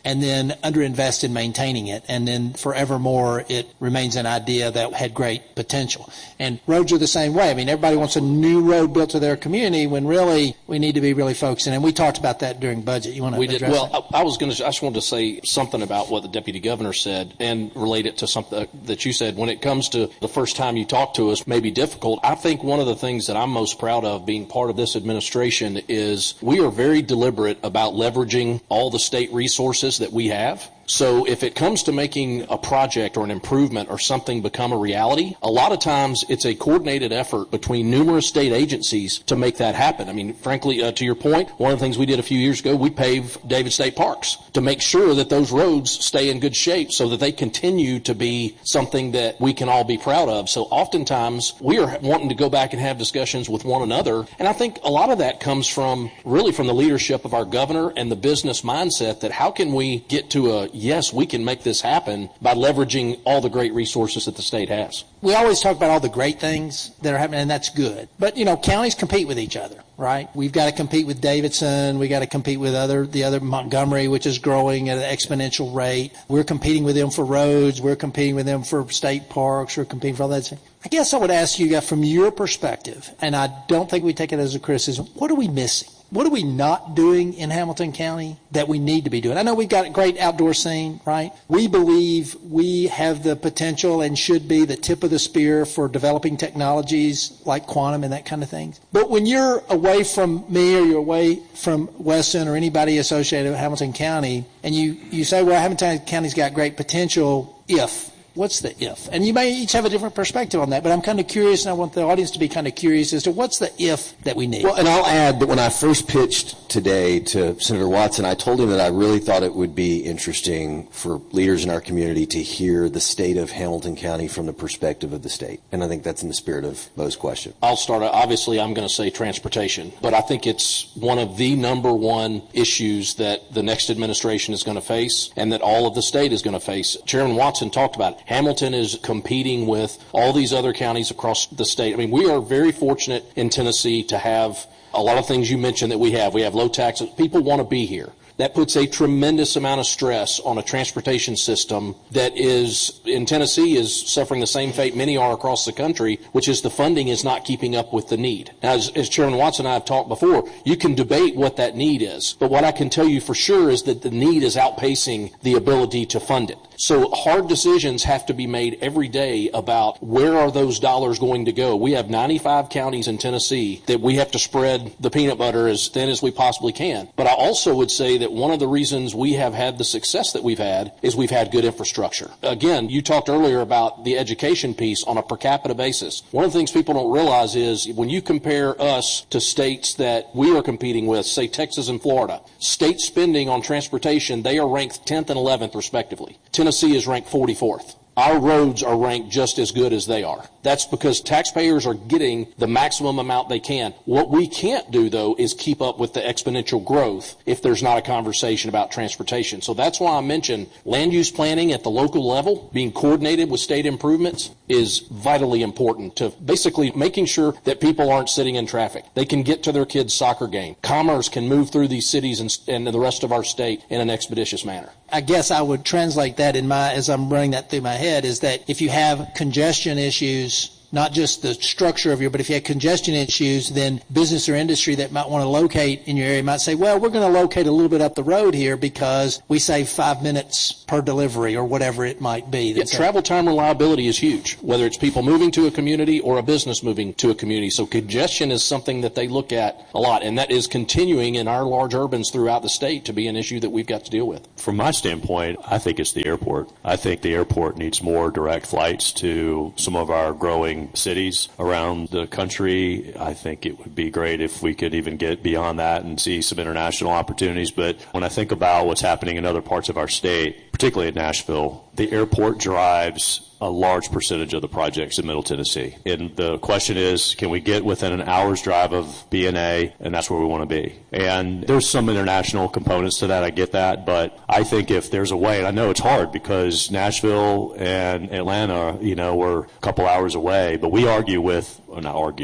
and then underinvest in maintaining it, and then forevermore it remains an idea that had great potential. And roads are the same way. I mean, everybody wants a new road built to their community when really we need to be really focusing. And we talked about that during budget. You want to we address did. Well, that? I, I was going to. I just wanted to say something about what the deputy governor said and relate it to something that you said. When it comes to the first time you talk to us, may be difficult. I think one of the things that I'm most proud of being part of this administration is we are very deliberate about leveraging all the state resources that we have. So if it comes to making a project or an improvement or something become a reality, a lot of times it's a coordinated effort between numerous state agencies to make that happen. I mean, frankly, uh, to your point, one of the things we did a few years ago, we paved David State Parks to make sure that those roads stay in good shape so that they continue to be something that we can all be proud of. So oftentimes we are wanting to go back and have discussions with one another. And I think a lot of that comes from really from the leadership of our governor and the business mindset that how can we get to a yes, we can make this happen by leveraging all the great resources that the state has. We always talk about all the great things that are happening, and that's good. But, you know, counties compete with each other, right? We've got to compete with Davidson. We've got to compete with other the other Montgomery, which is growing at an exponential rate. We're competing with them for roads. We're competing with them for state parks. We're competing for all that. I guess I would ask you, from your perspective, and I don't think we take it as a criticism, what are we missing? What are we not doing in Hamilton County that we need to be doing? I know we've got a great outdoor scene, right? We believe we have the potential and should be the tip of the spear for developing technologies like quantum and that kind of thing. But when you're away from me or you're away from Weston or anybody associated with Hamilton County, and you, you say, well, Hamilton County's got great potential if... What's the if? And you may each have a different perspective on that, but I'm kind of curious, and I want the audience to be kind of curious as to what's the if that we need. Well, and I'll add that when I first pitched today to Senator Watson, I told him that I really thought it would be interesting for leaders in our community to hear the state of Hamilton County from the perspective of the state. And I think that's in the spirit of Bo's question. I'll start. Obviously, I'm going to say transportation, but I think it's one of the number one issues that the next administration is going to face and that all of the state is going to face. Chairman Watson talked about it. Hamilton is competing with all these other counties across the state. I mean, we are very fortunate in Tennessee to have a lot of things you mentioned that we have. We have low taxes. People want to be here. That puts a tremendous amount of stress on a transportation system that is, in Tennessee, is suffering the same fate many are across the country, which is the funding is not keeping up with the need. Now, as, as Chairman Watson and I have talked before, you can debate what that need is, but what I can tell you for sure is that the need is outpacing the ability to fund it. So hard decisions have to be made every day about where are those dollars going to go. We have ninety-five counties in Tennessee that we have to spread the peanut butter as thin as we possibly can. But I also would say that one of the reasons we have had the success that we've had is we've had good infrastructure. Again, you talked earlier about the education piece on a per capita basis. One of the things people don't realize is when you compare us to states that we are competing with, say Texas and Florida, state spending on transportation, they are ranked tenth and eleventh respectively. Tennessee is ranked forty-fourth. Our roads are ranked just as good as they are. That's because taxpayers are getting the maximum amount they can. What we can't do, though, is keep up with the exponential growth if there's not a conversation about transportation. So that's why I mentioned land use planning at the local level, being coordinated with state improvements, is vitally important to basically making sure that people aren't sitting in traffic. They can get to their kids' soccer game. Commerce can move through these cities and, and the rest of our state in an expeditious manner. I guess I would translate that in my, as I'm running that through my head, is that if you have congestion issues, not just the structure of your, but if you have congestion issues, then business or industry that might want to locate in your area might say, well, we're going to locate a little bit up the road here because we save five minutes per delivery or whatever it might be. Yeah, travel time reliability is huge, whether it's people moving to a community or a business moving to a community. So congestion is something that they look at a lot, and that is continuing in our large urbans throughout the state to be an issue that we've got to deal with. From my standpoint, I think it's the airport. I think the airport needs more direct flights to some of our growing cities around the country. I think it would be great if we could even get beyond that and see some international opportunities. But when I think about what's happening in other parts of our state, particularly at Nashville, the airport drives a large percentage of the projects in Middle Tennessee. And the question is, can we get within an hour's drive of B N A? And that's where we want to be. And there's some international components to that. I get that. But I think if there's a way, and I know it's hard because Nashville and Atlanta, you know, we're a couple hours away, but we argue with, or not argue,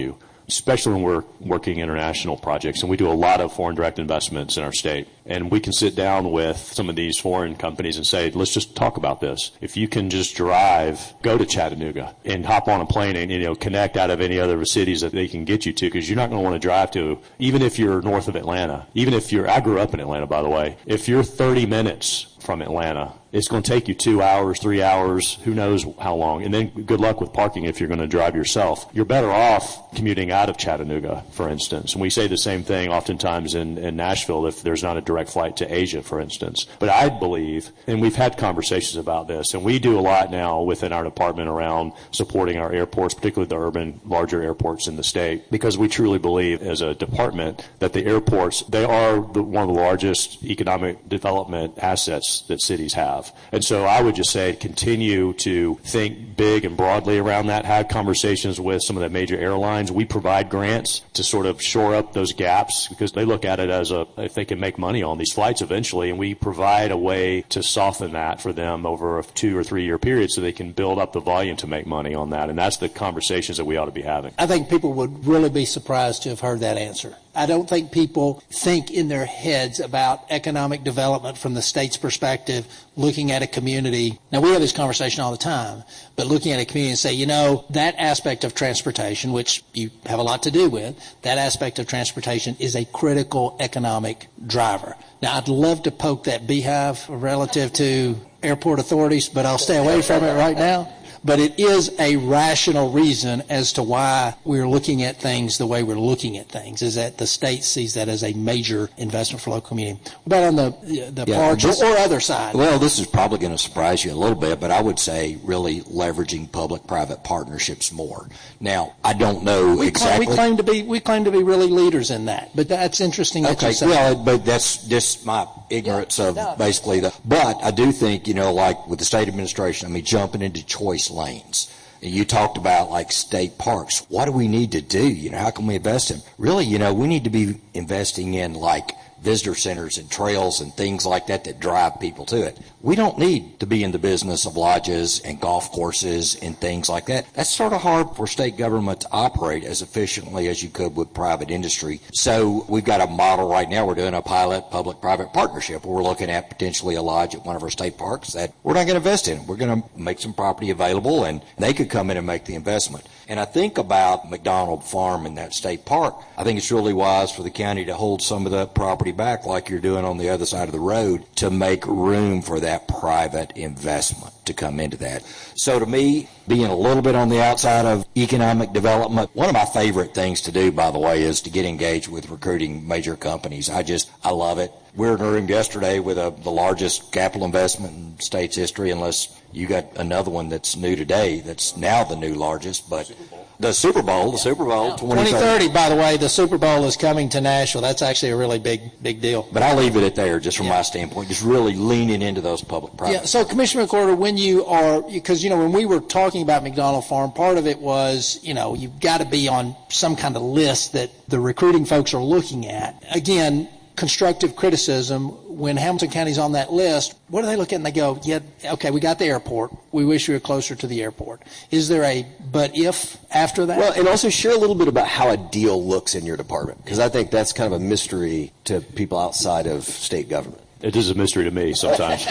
especially when we're working international projects, and we do a lot of foreign direct investments in our state. And we can sit down with some of these foreign companies and say, let's just talk about this. If you can just drive, go to Chattanooga and hop on a plane and, you know, connect out of any other cities that they can get you to, because you're not going to want to drive to, even if you're north of Atlanta, even if you're, I grew up in Atlanta, by the way, if you're thirty minutes from Atlanta, it's going to take you two hours, three hours, who knows how long. And then good luck with parking if you're going to drive yourself. You're better off commuting out of Chattanooga, for instance. And we say the same thing oftentimes in, in Nashville if there's not a direct flight to Asia, for instance. But I believe, and we've had conversations about this, and we do a lot now within our department around supporting our airports, particularly the urban, larger airports in the state, because we truly believe as a department that the airports, they are the, one of the largest economic development assets that cities have. And so I would just say continue to think big and broadly around that, have conversations with some of the major airlines. We provide grants to sort of shore up those gaps because they look at it as a, if they can make money on these flights eventually, and we provide a way to soften that for them over a two or three year period so they can build up the volume to make money on that. And that's the conversations that we ought to be having. I think people would really be surprised to have heard that answer. I don't think people think in their heads about economic development from the state's perspective, looking at a community. Now, we have this conversation all the time, but looking at a community and say, you know, that aspect of transportation, which you have a lot to do with, that aspect of transportation is a critical economic driver. Now, I'd love to poke that beehive relative to airport authorities, but I'll stay away from it right now. But it is a rational reason as to why we're looking at things the way we're looking at things, is that the state sees that as a major investment for local community. What about on the, the yeah, parks this, or other side? Well, this is probably going to surprise you a little bit, but I would say really leveraging public-private partnerships more. Now, I don't know we exactly. Claim, we claim to be we claim to be really leaders in that, but that's interesting that okay, you say. Well, but that's just my ignorance yeah, of no, basically the. But I do think, you know, like with the state administration, I mean, jumping into choice lanes. And you talked about like state parks. What do we need to do? You know, how can we invest in? Really, you know, we need to be investing in like visitor centers and trails and things like that that drive people to it. We don't need to be in the business of lodges and golf courses and things like that. That's sort of hard for state government to operate as efficiently as you could with private industry. So we've got a model right now. We're doing a pilot public-private partnership where we're looking at potentially a lodge at one of our state parks that we're not going to invest in. We're going to make some property available, and they could come in and make the investment. And I think about McDonald Farm in that state park. I think it's really wise for the county to hold some of that property back like you're doing on the other side of the road to make room for that private investment to come into that. So to me, being a little bit on the outside of economic development, one of my favorite things to do, by the way, is to get engaged with recruiting major companies. I just, I love it. We were in a room yesterday with a, the largest capital investment in state's history, unless you got another one that's new today that's now the new largest, but the Super Bowl, the Super Bowl, twenty thirty, by the way, the Super Bowl is coming to Nashville. That's actually a really big, big deal. But I'll leave it at there, just from yeah. my standpoint, just really leaning into those public-private. Yeah. So, Commissioner McWhorter, when you are, because you know, when we were talking about McDonald Farm, part of it was, you know, you've got to be on some kind of list that the recruiting folks are looking at. Again, constructive criticism. When Hamilton County's on that list, what do they look at and they go, yeah, okay, we got the airport. We wish we were closer to the airport. Is there a but if after that? Well, and also share a little bit about how a deal looks in your department, because I think that's kind of a mystery to people outside of state government. It is a mystery to me sometimes.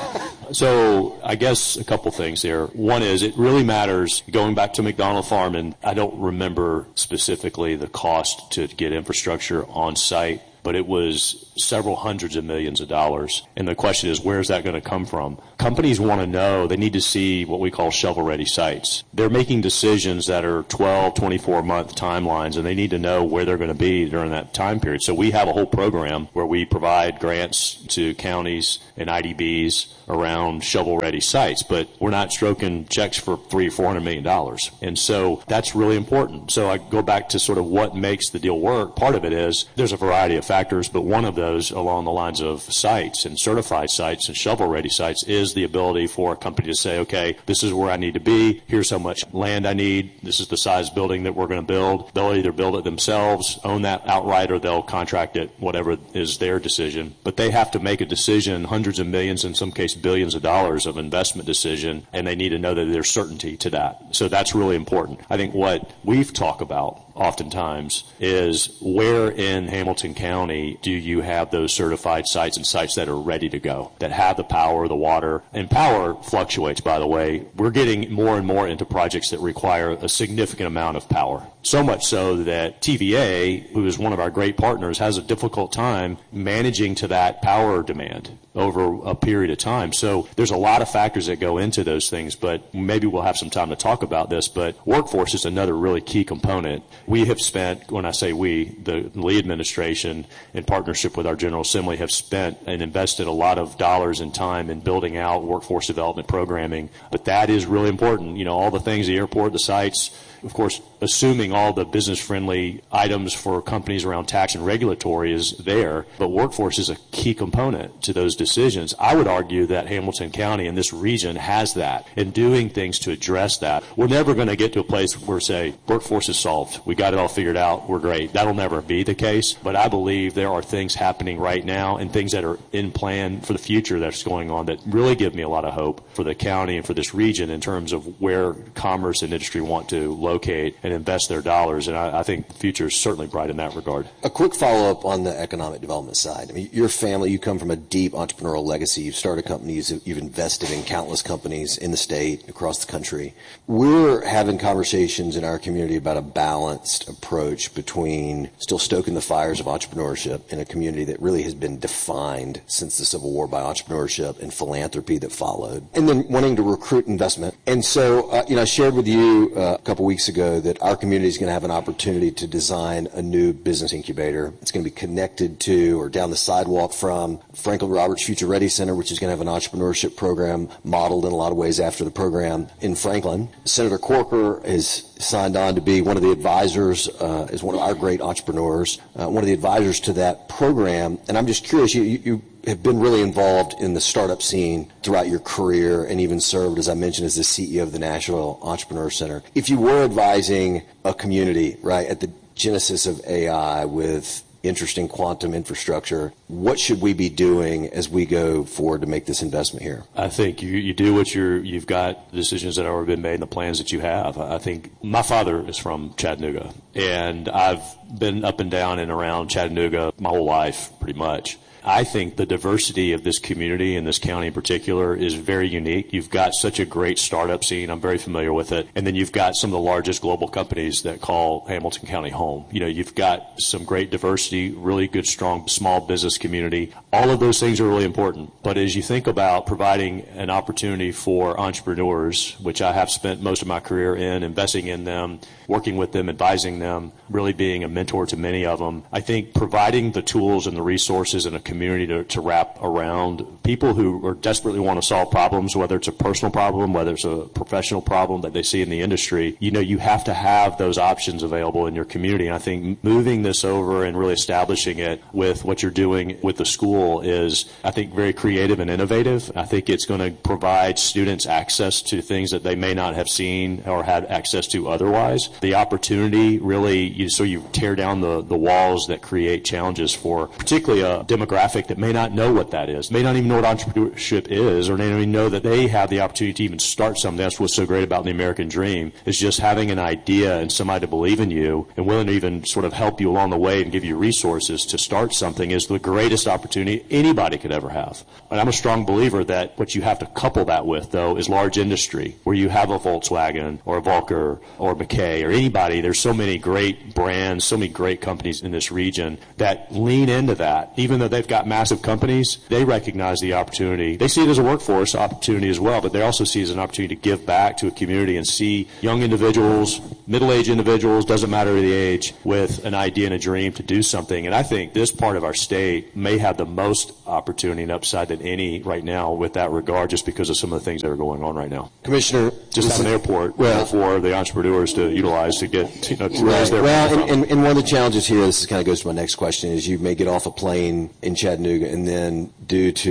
So I guess a couple things here. One is it really matters, going back to McDonald Farm, and I don't remember specifically the cost to get infrastructure on site, but it was several hundreds of millions of dollars. And the question is, where is that going to come from? Companies want to know, they need to see what we call shovel-ready sites. They're making decisions that are twelve, twenty-four month timelines, and they need to know where they're going to be during that time period. So we have a whole program where we provide grants to counties and I D Bs around shovel-ready sites, but we're not stroking checks for three or four hundred million dollars. And so that's really important. So I go back to sort of what makes the deal work. Part of it is there's a variety of factors, but one of those along the lines of sites and certified sites and shovel-ready sites is the ability for a company to say, okay, this is where I need to be. Here's how much land I need. This is the size building that we're going to build. They'll either build it themselves, own that outright, or they'll contract it, whatever is their decision. But they have to make a decision, hundreds of millions, in some cases billions of dollars of investment decision, and they need to know that there's certainty to that. So that's really important. I think what we've talked about oftentimes is where in Hamilton County do you have those certified sites and sites that are ready to go, that have the power, the water, and power fluctuates, by the way. We're getting more and more into projects that require a significant amount of power. So much so that T V A, who is one of our great partners, has a difficult time managing to that power demand over a period of time. So there's a lot of factors that go into those things, but maybe we'll have some time to talk about this. But workforce is another really key component. We have spent, when I say we, the Lee administration, in partnership with our General Assembly, have spent and invested a lot of dollars and time in building out workforce development programming. But that is really important. You know, all the things, the airport, the sites, of course, assuming all the business-friendly items for companies around tax and regulatory is there, but workforce is a key component to those decisions. I would argue that Hamilton County and this region has that, and doing things to address that. We're never going to get to a place where, say, workforce is solved. We got it all figured out. We're great. That'll never be the case, but I believe there are things happening right now and things that are in plan for the future that's going on that really give me a lot of hope for the county and for this region in terms of where commerce and industry want to locate and invest their dollars, and I, I think the future is certainly bright in that regard. A quick follow-up on the economic development side. I mean, your family, you come from a deep entrepreneurial legacy. You've started companies, you've invested in countless companies in the state, across the country. We're having conversations in our community about a balanced approach between still stoking the fires of entrepreneurship in a community that really has been defined since the Civil War by entrepreneurship and philanthropy that followed, and then wanting to recruit investment. And so, uh, you know, I shared with you uh, a couple weeks ago that our community is going to have an opportunity to design a new business incubator. It's going to be connected to or down the sidewalk from Franklin Roberts Future Ready Center, which is going to have an entrepreneurship program modeled in a lot of ways after the program in Franklin. Senator Corker has signed on to be one of the advisors, uh, is one of our great entrepreneurs, uh, one of the advisors to that program. And I'm just curious, you, you have been really involved in the startup scene throughout your career and even served, as I mentioned, as the C E O of the National Entrepreneur Center. If you were advising a community, right, at the genesis of A I with interesting quantum infrastructure, what should we be doing as we go forward to make this investment here? I think you, you do what you're, you've got decisions that have already been made and the plans that you have. I think my father is from Chattanooga, and I've been up and down and around Chattanooga my whole life, pretty much. I think the diversity of this community and this county in particular is very unique. You've got such a great startup scene. I'm very familiar with it. And then you've got some of the largest global companies that call Hamilton County home. You know, you've got some great diversity, really good, strong, small business community. All of those things are really important. But as you think about providing an opportunity for entrepreneurs, which I have spent most of my career in, investing in them, working with them, advising them, really being a mentor to many of them, I think providing the tools and the resources in a community to, to wrap around people who are desperately want to solve problems, whether it's a personal problem, whether it's a professional problem that they see in the industry, you know, you have to have those options available in your community. And I think moving this over and really establishing it with what you're doing with the school is, I think, very creative and innovative. I think it's going to provide students access to things that they may not have seen or had access to otherwise. The opportunity really, you, so you tear down the, the walls that create challenges for particularly a demographic that may not know what that is, may not even know what entrepreneurship is, or may not even know that they have the opportunity to even start something. That's what's so great about the American dream, is just having an idea and somebody to believe in you and willing to even sort of help you along the way and give you resources to start something is the greatest opportunity anybody could ever have. And I'm a strong believer that what you have to couple that with, though, is large industry, where you have a Volkswagen or a Volker or McKay or anybody. There's so many great brands, so many great companies in this region that lean into that. Even though they've got massive companies, they recognize the opportunity. They see it as a workforce opportunity as well, but they also see it as an opportunity to give back to a community and see young individuals, middle-aged individuals, doesn't matter the age, with an idea and a dream to do something. And I think this part of our state may have the most opportunity and upside than any right now with that regard, just because of some of the things that are going on right now. Commissioner, just have an airport well, for the entrepreneurs to utilize to get, you know, to raise their well, and, and, and one of the challenges here, this kind of goes to my next question, is you may get off a plane in Chattanooga and then due to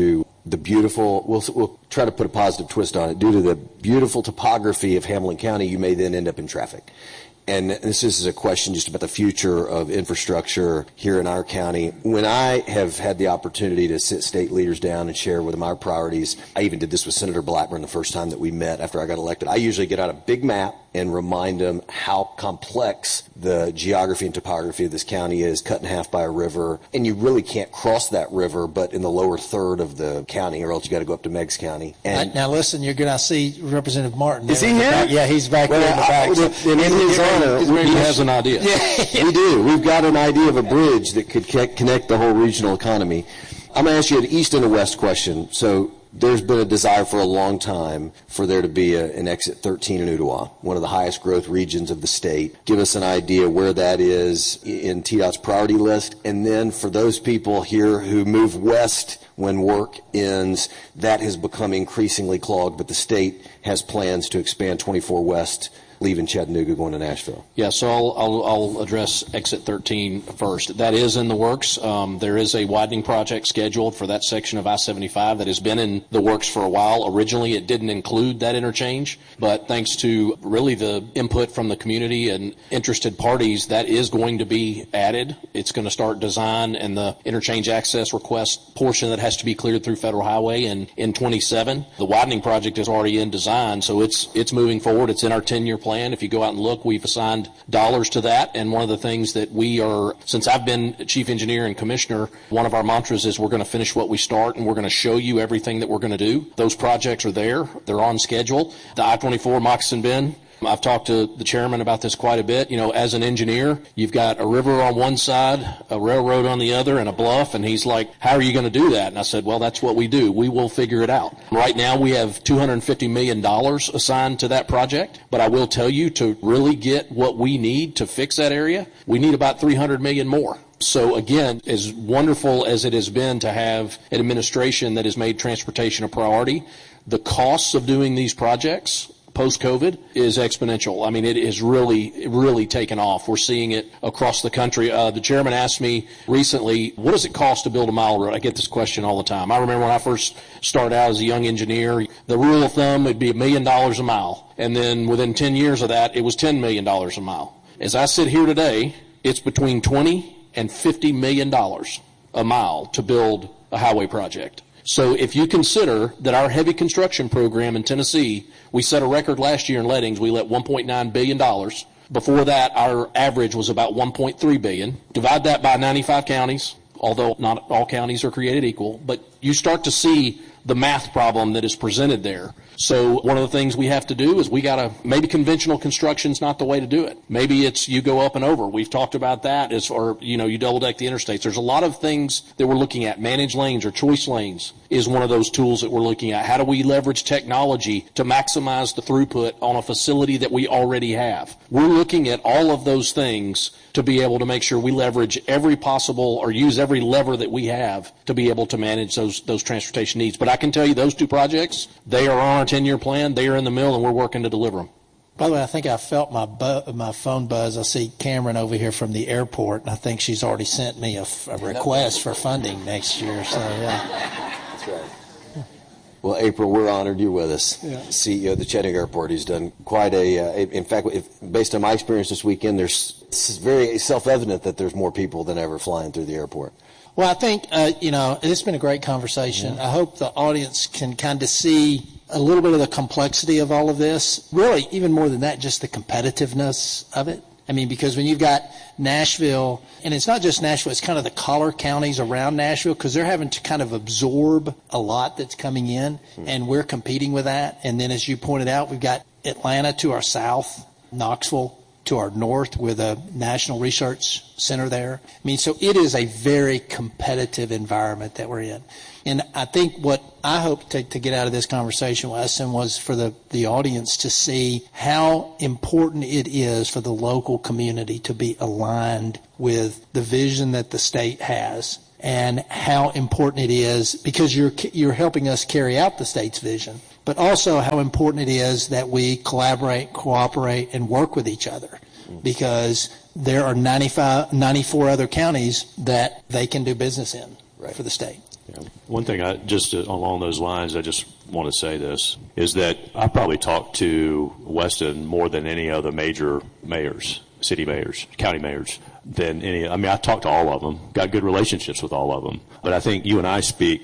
the beautiful, we'll, we'll try to put a positive twist on it, due to the beautiful topography of Hamilton County, you may then end up in traffic. And this is a question just about the future of infrastructure here in our county. When I have had the opportunity to sit state leaders down and share with them our priorities, I even did this with Senator Blackburn the first time that we met after I got elected. I usually get out a big map and remind them how complex the geography and topography of this county is, cut in half by a river. And you really can't cross that river but in the lower third of the county, or else you got to go up to Meigs County. And now listen, you're going to see Representative Martin. Is he here? Yeah, he's back well, there in the back. I, so, in his honor, he has an idea. Yeah, we do. We've got an idea of a bridge that could connect the whole regional economy. I'm going to ask you an east and a west question. So there's been a desire for a long time for there to be a, an exit thirteen in Ottawa, one of the highest growth regions of the state. Give us an idea where that is in T DOT's priority list. And then for those people here who move west when work ends, that has become increasingly clogged, but the state has plans to expand twenty-four West, leaving Chattanooga, going to Nashville. Yeah, so I'll, I'll, I'll address Exit thirteen first. That is in the works. Um, there is a widening project scheduled for that section of I seventy-five that has been in the works for a while. Originally, it didn't include that interchange, but thanks to really the input from the community and interested parties, that is going to be added. It's going to start design and the interchange access request portion that has to be cleared through Federal Highway in, in twenty-seven. The widening project is already in design, so it's, it's moving forward. It's in our ten-year plan. If you go out and look, we've assigned dollars to that. And one of the things that we are, since I've been chief engineer and commissioner, one of our mantras is we're going to finish what we start, and we're going to show you everything that we're going to do. Those projects are there. They're on schedule. The I twenty-four Moccasin Bend, I've talked to the chairman about this quite a bit. You know, as an engineer, you've got a river on one side, a railroad on the other, and a bluff. And he's like, how are you going to do that? And I said, well, that's what we do. We will figure it out. Right now, we have two hundred fifty million dollars assigned to that project. But I will tell you, to really get what we need to fix that area, we need about three hundred million dollars more. So again, as wonderful as it has been to have an administration that has made transportation a priority, the costs of doing these projects post-COVID is exponential. I mean, it is really, really taken off. We're seeing it across the country. Uh, the chairman asked me recently, what does it cost to build a mile road? I get this question all the time. I remember when I first started out as a young engineer, the rule of thumb would be a million dollars a mile. And then within ten years of that, it was ten million dollars a mile. As I sit here today, it's between twenty and fifty million dollars a mile to build a highway project. So if you consider that our heavy construction program in Tennessee, we set a record last year in lettings. We let one point nine billion dollars. Before that, our average was about one point three billion dollars. Divide that by ninety-five counties, although not all counties are created equal. But you start to see the math problem that is presented there. So one of the things we have to do is we got to, maybe conventional construction's not the way to do it. Maybe it's you go up and over. We've talked about that, as, or, you know, you double deck the interstates. There's a lot of things that we're looking at. Managed lanes or choice lanes is one of those tools that we're looking at. How do we leverage technology to maximize the throughput on a facility that we already have? We're looking at all of those things to be able to make sure we leverage every possible or use every lever that we have to be able to manage those those transportation needs. But I can tell you those two projects, they are on our ten-year plan. They are in the mill, and we're working to deliver them. By the way, I think I felt my bu- my phone buzz. I see Cameron over here from the airport, and I think she's already sent me a, f- a request for funding next year. So, yeah. That's right. Well, April, we're honored you're with us. Yeah. C E O of the Chattanooga Airport. He's done quite a, uh, in fact, if, based on my experience this weekend, there's it's very self-evident that there's more people than ever flying through the airport. Well, I think, uh, you know, it's been a great conversation. I hope the audience can kind of see a little bit of the complexity of all of this. Really, even more than that, just the competitiveness of it. I mean, because when you've got Nashville, and it's not just Nashville, it's kind of the collar counties around Nashville, because they're having to kind of absorb a lot that's coming in, and we're competing with that. And then, as you pointed out, we've got Atlanta to our south, Knoxville to our north with a national research center there. I mean, so it is a very competitive environment that we're in. And I think what I hope to, to get out of this conversation, Weston, was for the, the audience to see how important it is for the local community to be aligned with the vision that the state has, and how important it is, because you're you're helping us carry out the state's vision, but also how important it is that we collaborate, cooperate, and work with each other, because there are ninety-five, ninety-four other counties that they can do business in right. for the state. Yeah. One thing, I just uh, along those lines, I just want to say this, is that I probably talked to Weston more than any other major mayors, city mayors, county mayors, than any. I mean, I talked to all of them, got good relationships with all of them. But I think you and I speak